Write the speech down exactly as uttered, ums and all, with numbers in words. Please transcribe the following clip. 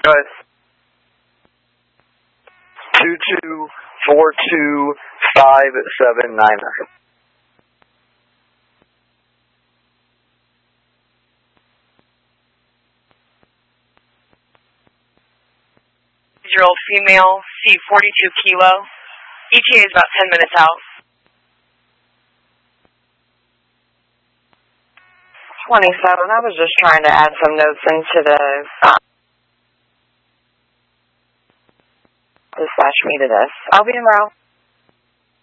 Go ahead. Two two four two five seven nine. Year old female, C forty-two kilo. E T A is about ten minutes out. twenty-seven. I was just trying to add some notes into the uh, dispatch me to this. I'll be en route.